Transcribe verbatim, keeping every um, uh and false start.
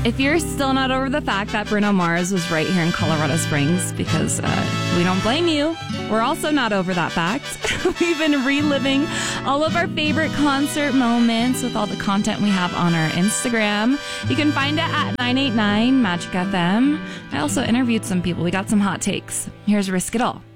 If you're still not over the fact that Bruno Mars was right here in Colorado Springs, because uh, we don't blame you, we're also not over that fact. We've been reliving all of our favorite concert moments with all the content we have on our Instagram. You can find it at nine eight nine Magic F M. I also interviewed some people. We got some hot takes. Here's Risk It All.